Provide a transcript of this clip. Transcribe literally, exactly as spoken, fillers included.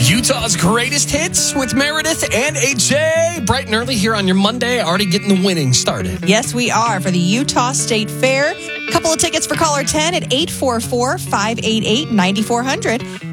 Utah's greatest hits with Meredith and A J. Bright and early here on your Monday, already getting the winning started. Yes, we are for the Utah State Fair. Couple of tickets for caller ten at eight four four, five eight eight, nine four zero zero.